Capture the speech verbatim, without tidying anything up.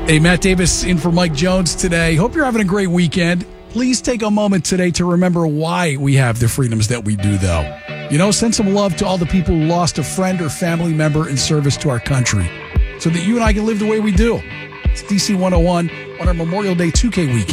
Hey, Matt Davis in for Mike Jones today. Hope you're having a great weekend. Please take a moment today to remember why we have the freedoms that we do, though. You know, send some love to all the people who lost a friend or family member in service to our country so that you and I can live the way we do. It's D C one oh one on our Memorial Day two K weekend.